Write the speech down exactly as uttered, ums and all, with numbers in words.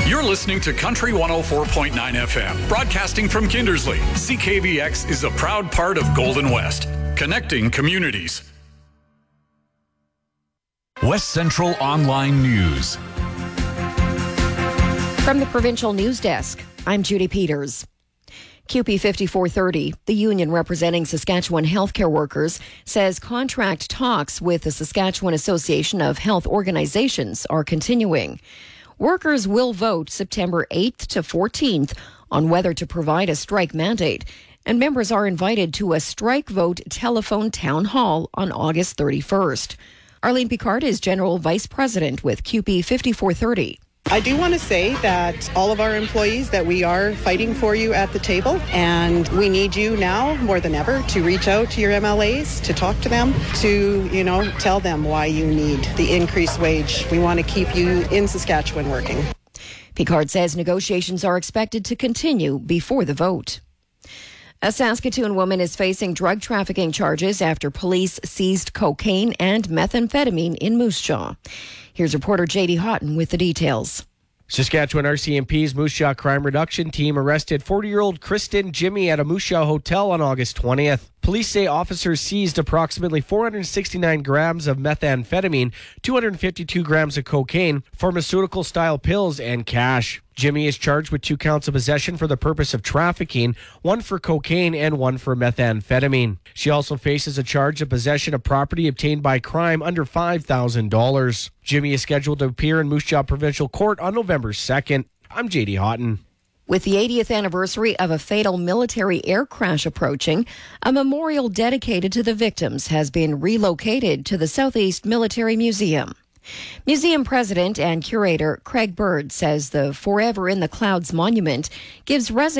You're listening to Country one oh four point nine F M, broadcasting from Kindersley. C K V X is a proud part of Golden West, connecting communities. West Central Online News. From the Provincial News Desk, I'm Judy Peters. Q P fifty-four thirty, the union representing Saskatchewan healthcare workers, says contract talks with the Saskatchewan Association of Health Organizations are continuing. Workers will vote September eighth to fourteenth on whether to provide a strike mandate, and members are invited to a strike vote telephone town hall on August thirty-first. Arlene Picard is General Vice President with Q P fifty-four thirty. I do want to say that all of our employees, that we are fighting for you at the table, and we need you now more than ever to reach out to your M L As, to talk to them, to, you know, tell them why you need the increased wage. We want to keep you in Saskatchewan working. Picard says negotiations are expected to continue before the vote. A Saskatoon woman is facing drug trafficking charges after police seized cocaine and methamphetamine in Moose Jaw. Here's reporter J D Houghton with the details. Saskatchewan R C M P's Moose Jaw Crime Reduction Team arrested forty-year-old Kristen Jimmy at a Moose Jaw hotel on August twentieth. Police say officers seized approximately four hundred sixty-nine grams of methamphetamine, two hundred fifty-two grams of cocaine, pharmaceutical-style pills, and cash. Jimmy is charged with two counts of possession for the purpose of trafficking, one for cocaine and one for methamphetamine. She also faces a charge of possession of property obtained by crime under five thousand dollars. Jimmy is scheduled to appear in Moose Jaw Provincial Court on November second. I'm J D Houghton. With the eightieth anniversary of a fatal military air crash approaching, a memorial dedicated to the victims has been relocated to the Southeast Military Museum. Museum president and curator Craig Bird says the Forever in the Clouds monument gives residents